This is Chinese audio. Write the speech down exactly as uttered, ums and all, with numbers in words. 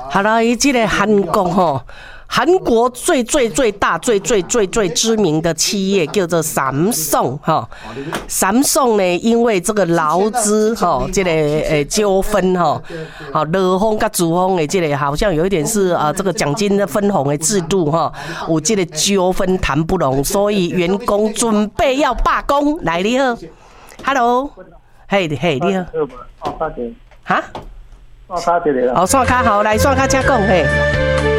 好了，伊这个韩国吼。韩国最最最大、最最最最知名的企业叫做三宋哈，三宋呢，因为这个劳资哈，这个诶纠纷哈，好劳方跟资方的这个好像有一点是啊，这个奖金的分红的制度哈，有这个纠纷谈不拢，所以员工准备要罢工。来，你好 ，Hello， 嘿嘿，你好，哈？哦，刷卡好，来刷卡请讲嘿。